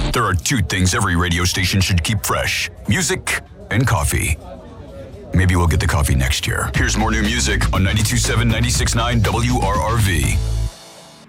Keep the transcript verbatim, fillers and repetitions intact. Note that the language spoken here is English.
There are two things every radio station should keep fresh: music and coffee. Maybe we'll get the coffee next year. Here's more new music on ninety-two point seven, ninety-six point nine W R R V.